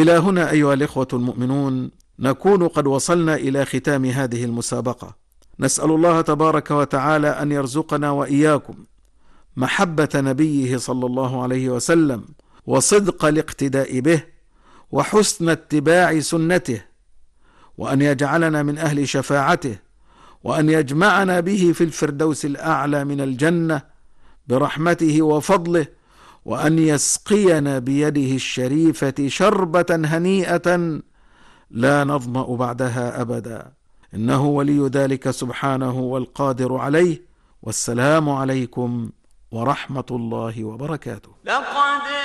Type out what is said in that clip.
إلى هنا أيها الإخوة المؤمنون نكون قد وصلنا إلى ختام هذه المسابقة. نسأل الله تبارك وتعالى أن يرزقنا وإياكم محبة نبيه صلى الله عليه وسلم، وصدق الاقتداء به، وحسن اتباع سنته، وأن يجعلنا من أهل شفاعته، وأن يجمعنا به في الفردوس الأعلى من الجنة برحمته وفضله، وأن يسقينا بيده الشريفة شربة هنيئة لا نظمأ بعدها أبدا، إنه ولي ذلك سبحانه والقادر عليه. والسلام عليكم ورحمة الله وبركاته.